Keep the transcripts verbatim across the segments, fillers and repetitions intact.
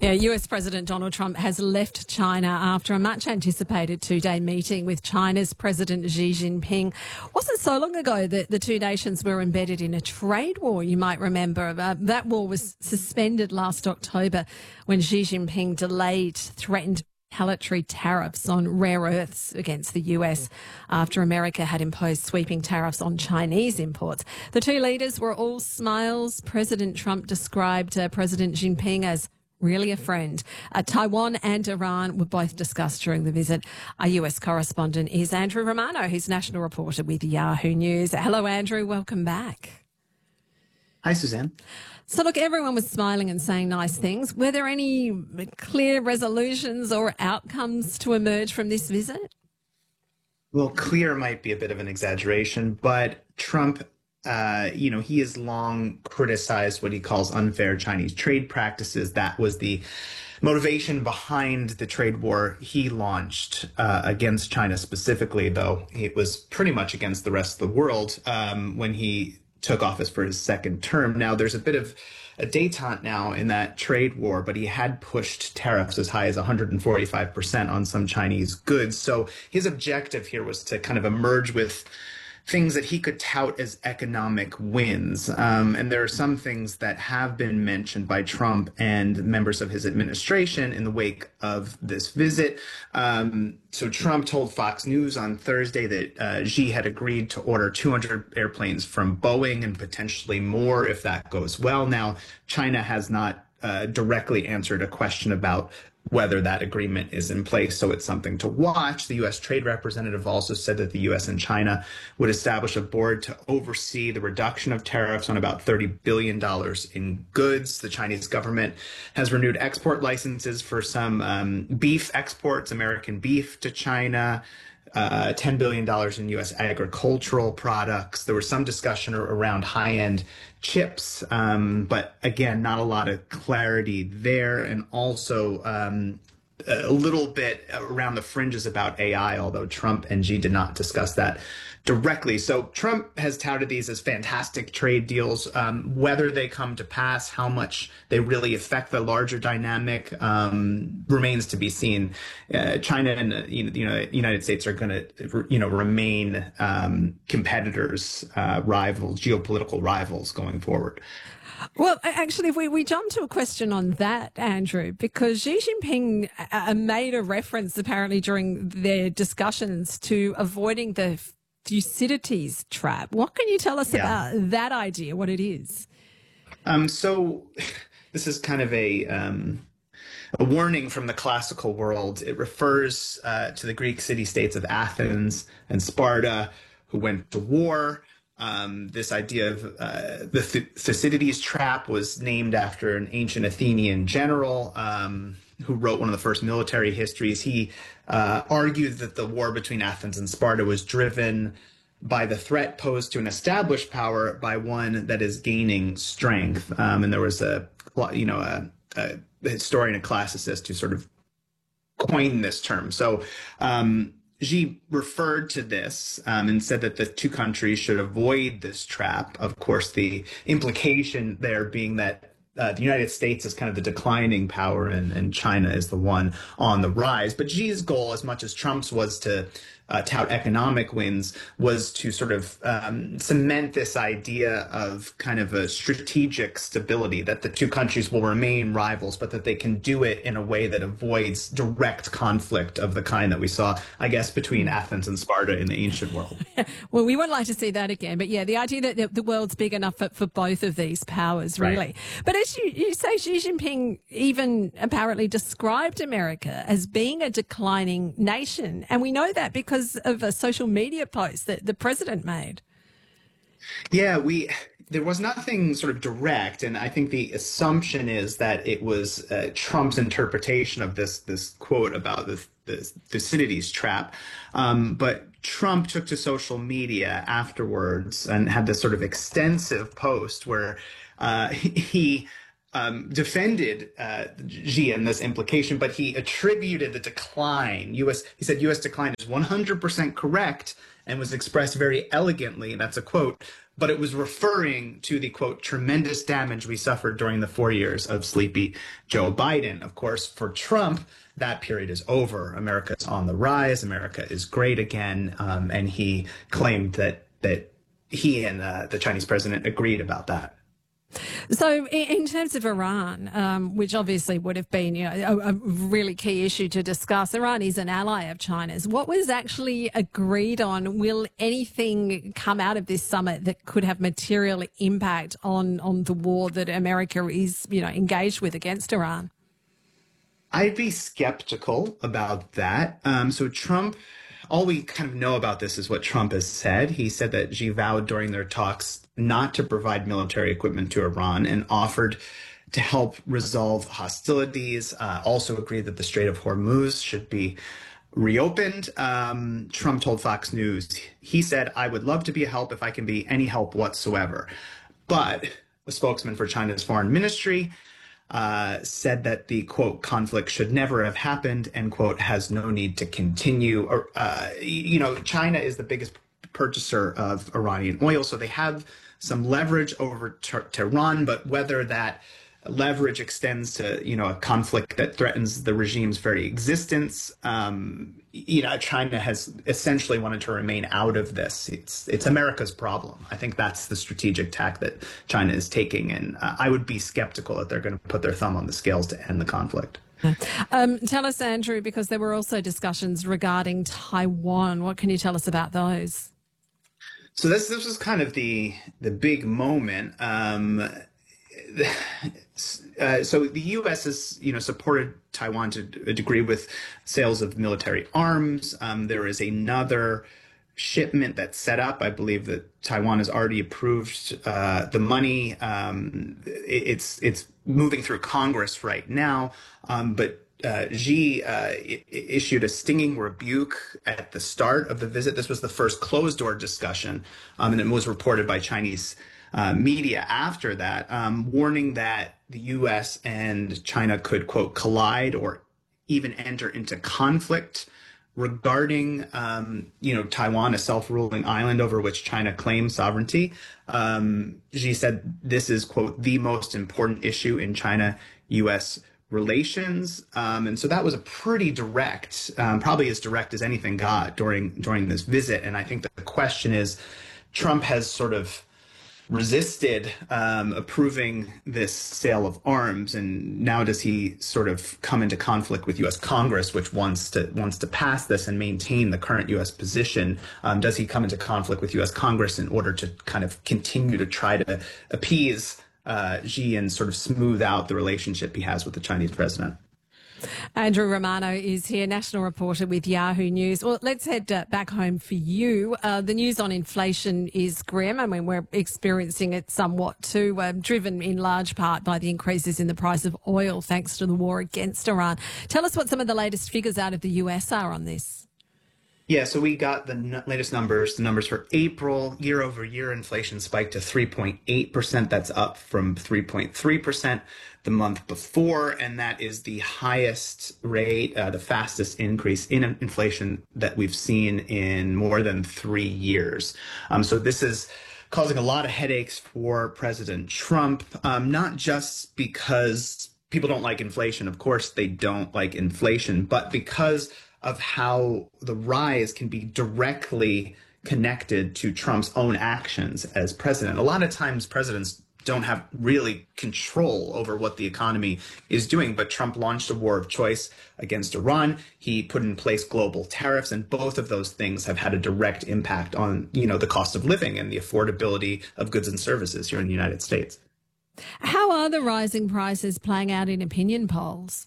Yeah, U S President Donald Trump has left China after a much anticipated two-day meeting with China's President Xi Jinping. Wasn't so long ago that the two nations were embedded in a trade war, you might remember. Uh, that war was suspended last October when Xi Jinping delayed threatened retaliatory tariffs on rare earths against the U S after America had imposed sweeping tariffs on Chinese imports. The two leaders were all smiles. President Trump described uh, President Jinping as really a friend. Uh, Taiwan and Iran were both discussed during the visit. Our U S correspondent is Andrew Romano, who's national reporter with Yahoo News. Hello, Andrew. Welcome back. Hi, Suzanne. So, look, everyone was smiling and saying nice things. Were there any clear resolutions or outcomes to emerge from this visit? Well, clear might be a bit of an exaggeration, but Trump, uh, you know, he has long criticized what he calls unfair Chinese trade practices. That was the motivation behind the trade war he launched uh, against China specifically, though it was pretty much against the rest of the world um, when he took office for his second term. Now, there's a bit of a détente now in that trade war, but he had pushed tariffs as high as one hundred forty-five percent on some Chinese goods. So his objective here was to kind of emerge with things that he could tout as economic wins. Um, and there are some things that have been mentioned by Trump and members of his administration in the wake of this visit. Um, so Trump told Fox News on Thursday that uh, Xi had agreed to order two hundred airplanes from Boeing and potentially more if that goes well. Now, China has not uh, directly answered a question about whether that agreement is in place, so it's something to watch. The U S Trade Representative also said that the U S and China would establish a board to oversee the reduction of tariffs on about thirty billion dollars in goods. The Chinese government has renewed export licenses for some um, beef exports, American beef to China, uh, ten billion dollars in U S agricultural products. There was some discussion around high-end chips, um, but again, not a lot of clarity there. And also um, a little bit around the fringes about A I, although Trump and Xi did not discuss that directly. So Trump has touted these as fantastic trade deals. Um, whether they come to pass, how much they really affect the larger dynamic um, remains to be seen. Uh, China and the you know, United States are going to you know remain um, competitors, uh, rivals, geopolitical rivals going forward. Well, actually, if we, we jump to a question on that, Andrew, because Xi Jinping uh, made a reference apparently during their discussions to avoiding the Thucydides trap. What can you tell us yeah. about that idea, what it is? Um, so this is kind of a, um, a warning from the classical world. It refers uh, to the Greek city-states of Athens and Sparta who went to war. Um, this idea of uh, the Th- Thucydides trap was named after an ancient Athenian general um, who wrote one of the first military histories. He uh, argued that the war between Athens and Sparta was driven by the threat posed to an established power by one that is gaining strength. Um, and there was a, you know, a, a historian, a classicist who sort of coined this term. So, um, Xi referred to this um, and said that the two countries should avoid this trap. Of course, the implication there being that uh, the United States is kind of the declining power and, and China is the one on the rise. But Xi's goal, as much as Trump's was to uh, tout economic wins, was to sort of um, cement this idea of kind of a strategic stability, that the two countries will remain rivals, but that they can do it in a way that avoids direct conflict of the kind that we saw, I guess, between Athens and Sparta in the ancient world. Well, we would like to see that again. But yeah, the idea that the world's big enough for, for both of these powers, really. Right. But as you, you say, Xi Jinping even apparently described America as being a declining nation. And we know that because of a social media post that the president made. Yeah, we there was nothing sort of direct, and I think the assumption is that it was uh, Trump's interpretation of this this quote about the, the Thucydides trap. Um, but Trump took to social media afterwards and had this sort of extensive post where uh, he Um, defended uh, Xi in this implication, but he attributed the decline. U S He said U S decline is one hundred percent correct and was expressed very elegantly, that's a quote, but it was referring to the, quote, tremendous damage we suffered during the four years of sleepy Joe Biden. Of course, for Trump, that period is over. America is on the rise. America is great again. Um, and he claimed that that he and uh, the Chinese president agreed about that. So in terms of Iran, um, which obviously would have been, you know, a, a really key issue to discuss, Iran is an ally of China's. What was actually agreed on? Will anything come out of this summit that could have material impact on, on the war that America is, you know, engaged with against Iran? I'd be skeptical about that. Um, so Trump, all we kind of know about this is what Trump has said. He said that Xi vowed during their talks not to provide military equipment to Iran and offered to help resolve hostilities, uh, also agreed that the Strait of Hormuz should be reopened. Um, Trump told Fox News, he said, "I would love to be a help if I can be any help whatsoever." But a spokesman for China's foreign ministry uh, said that the, quote, conflict should never have happened and, quote, has no need to continue. Or, uh, you know, China is the biggest purchaser of Iranian oil, so they have some leverage over Tehran, but whether that leverage extends to, you know, a conflict that threatens the regime's very existence, um, you know, China has essentially wanted to remain out of this. It's it's America's problem. I think that's the strategic tack that China is taking, and uh, I would be skeptical that they're going to put their thumb on the scales to end the conflict. Um, tell us, Andrew, because there were also discussions regarding Taiwan. What can you tell us about those? So this this was kind of the the big moment. Um, uh, so the U S has, you know, supported Taiwan to a degree with sales of military arms. Um, there is another shipment that's set up. I believe that Taiwan has already approved uh, the money. Um, it, it's it's moving through Congress right now, um, but. Uh, Xi uh, I- issued a stinging rebuke at the start of the visit. This was the first closed-door discussion, um, and it was reported by Chinese uh, media after that, um, warning that the U S and China could, quote, collide or even enter into conflict regarding, um, you know, Taiwan, a self-ruling island over which China claims sovereignty. Um, Xi said this is, quote, the most important issue in China-U S relations. Um, and so that was a pretty direct, um, probably as direct as anything got during during this visit. And I think that the question is, Trump has sort of resisted um, approving this sale of arms, and now does he sort of come into conflict with U S Congress, which wants to wants to pass this and maintain the current U S position? Um, does he come into conflict with U S Congress in order to kind of continue to try to appease Uh, Xi and sort of smooth out the relationship he has with the Chinese president? Andrew Romano is here, national reporter with Yahoo News. Well, let's head uh, back home for you. Uh, the news on inflation is grim. I mean, we're experiencing it somewhat too, uh, driven in large part by the increases in the price of oil thanks to the war against Iran. Tell us what some of the latest figures out of the U S are on this. Yeah, so we got the n- latest numbers. The numbers for April, year over year, inflation spiked to three point eight percent. That's up from three point three percent the month before. And that is the highest rate, uh, the fastest increase in inflation that we've seen in more than three years. Um, so this is causing a lot of headaches for President Trump, um, not just because people don't like inflation. Of course, they don't like inflation, but because of how the rise can be directly connected to Trump's own actions as president. A lot of times presidents don't have really control over what the economy is doing, but Trump launched a war of choice against Iran. He put in place global tariffs, and both of those things have had a direct impact on, you know, the cost of living and the affordability of goods and services here in the United States. How are the rising prices playing out in opinion polls?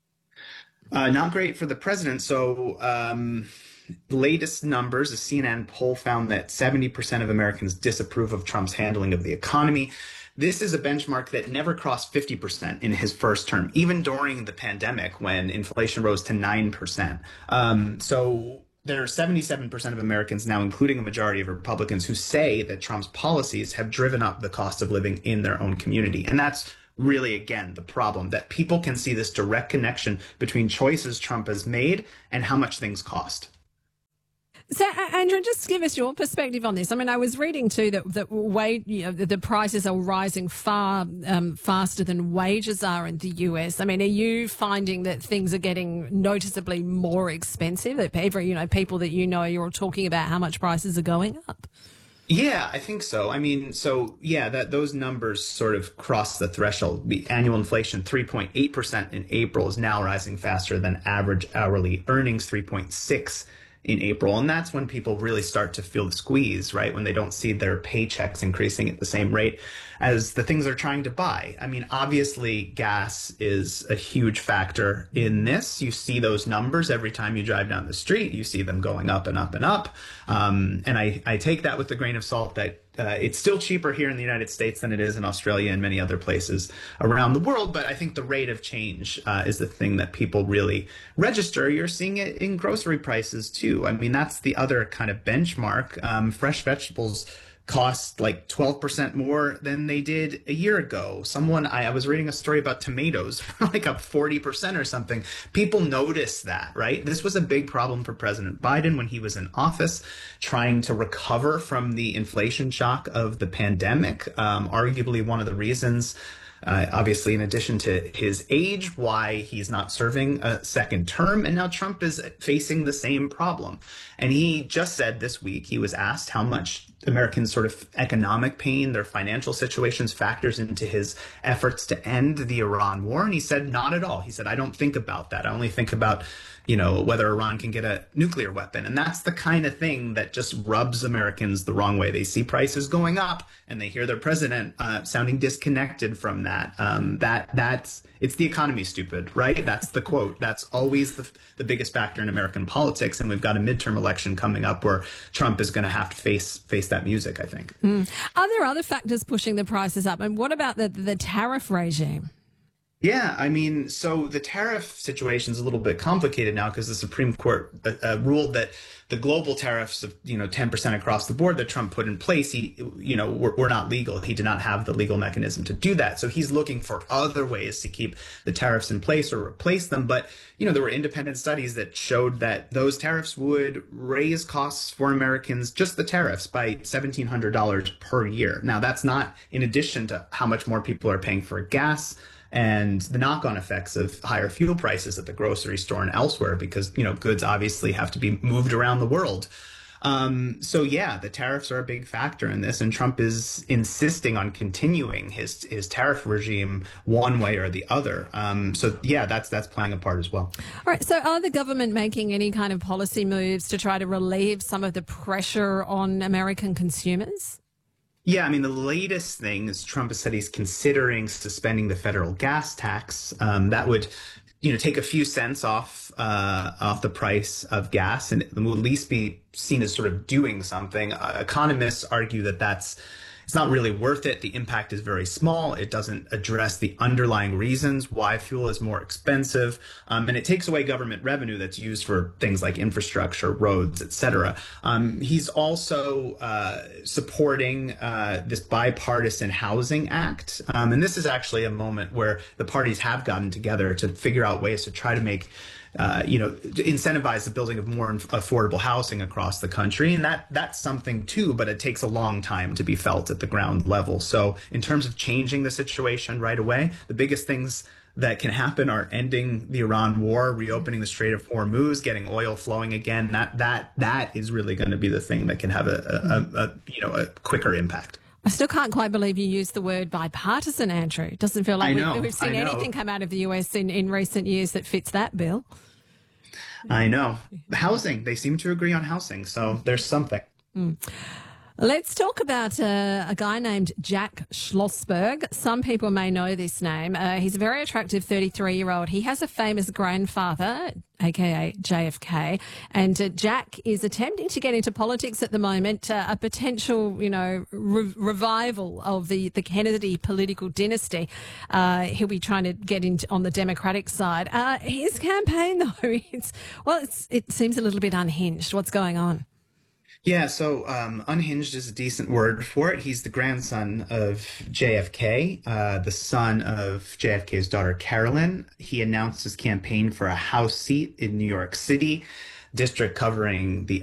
Uh, not great for the president. So um, latest numbers, a C N N poll found that seventy percent of Americans disapprove of Trump's handling of the economy. This is a benchmark that never crossed fifty percent in his first term, even during the pandemic when inflation rose to nine percent. Um, so there are seventy-seven percent of Americans now, including a majority of Republicans, who say that Trump's policies have driven up the cost of living in their own community. And that's really, again, the problem, that people can see this direct connection between choices Trump has made and how much things cost. So, A- Andrew, just give us your perspective on this. I mean, I was reading too that that wage, you know, the, the prices are rising far um, faster than wages are in the U S. I mean, are you finding that things are getting noticeably more expensive? That every, you know, people that you know, you're all talking about how much prices are going up. Yeah, I think so. I mean, so yeah, that those numbers sort of cross the threshold. The annual inflation, three point eight percent in April, is now rising faster than average hourly earnings, three point six in April. And that's when people really start to feel the squeeze, right? When they don't see their paychecks increasing at the same rate as the things they're trying to buy. I mean, obviously, gas is a huge factor in this. You see those numbers every time you drive down the street. You see them going up and up and up. Um, and I, I take that with a grain of salt that Uh, it's still cheaper here in the United States than it is in Australia and many other places around the world. But I think the rate of change uh, is the thing that people really register. You're seeing it in grocery prices, too. I mean, that's the other kind of benchmark. Um, fresh vegetables cost like twelve percent more than they did a year ago. Someone, I, I was reading a story about tomatoes, like up forty percent or something. People notice that, right? This was a big problem for President Biden when he was in office, trying to recover from the inflation shock of the pandemic. Um, arguably one of the reasons, Uh, obviously, in addition to his age, why he's not serving a second term. And now Trump is facing the same problem. And he just said this week, he was asked how much Americans' sort of economic pain, their financial situations factors into his efforts to end the Iran war. And he said, not at all. He said, I don't think about that. I only think about, you know, whether Iran can get a nuclear weapon. And that's the kind of thing that just rubs Americans the wrong way. They see prices going up and they hear their president uh, sounding disconnected from that. Um, that that's it's the economy, stupid, right? That's the quote. That's always the, the biggest factor in American politics. And we've got a midterm election coming up where Trump is going to have to face face that music, I think. Mm. Are there other factors pushing the prices up? And what about the, the tariff regime? Yeah, I mean, so the tariff situation is a little bit complicated now because the Supreme Court uh, uh, ruled that the global tariffs of, you know, ten percent across the board that Trump put in place, he, you know, were, were not legal. He did not have the legal mechanism to do that. So he's looking for other ways to keep the tariffs in place or replace them. But, you know, there were independent studies that showed that those tariffs would raise costs for Americans, just the tariffs, by seventeen hundred dollars per year. Now, that's not in addition to how much more people are paying for gas and the knock-on effects of higher fuel prices at the grocery store and elsewhere, because, you know, goods obviously have to be moved around the world. Um, so, yeah, the tariffs are a big factor in this, and Trump is insisting on continuing his his tariff regime one way or the other. Um, so, yeah, that's that's playing a part as well. All right. So are the government making any kind of policy moves to try to relieve some of the pressure on American consumers? Yeah, I mean, the latest thing is Trump has said he's considering suspending the federal gas tax. Um, that would, you know, take a few cents off uh, off the price of gas, and it will at least be seen as sort of doing something. Uh, economists argue that that's it's not really worth it. The impact is very small. It doesn't address the underlying reasons why fuel is more expensive. Um, and it takes away government revenue that's used for things like infrastructure, roads, et cetera. Um, he's also uh, supporting uh, this bipartisan housing act. Um, and this is actually a moment where the parties have gotten together to figure out ways to try to make Uh, you know, incentivize the building of more affordable housing across the country. And that that's something, too, but it takes a long time to be felt at the ground level. So in terms of changing the situation right away, the biggest things that can happen are ending the Iran war, reopening the Strait of Hormuz, getting oil flowing again. That that that is really going to be the thing that can have a, a, a, a you know a quicker impact. I still can't quite believe you used the word bipartisan, Andrew. It doesn't feel like know, we, we've seen anything come out of the U S in, in recent years that fits that bill. I know. Housing, they seem to agree on housing, so there's something. Mm. Let's talk about uh, a guy named Jack Schlossberg. Some people may know this name. Uh, he's a very attractive thirty-three-year-old. He has a famous grandfather, a k a. J F K, and uh, Jack is attempting to get into politics at the moment, uh, a potential, you know, re- revival of the, the Kennedy political dynasty. Uh, he'll be trying to get into on the Democratic side. Uh, his campaign, though, it's, well, it's, it seems a little bit unhinged. What's going on? Yeah, so um, unhinged is a decent word for it. He's the grandson of J F K, uh, the son of J F K's daughter, Carolyn. He announced his campaign for a House seat in New York City, district covering the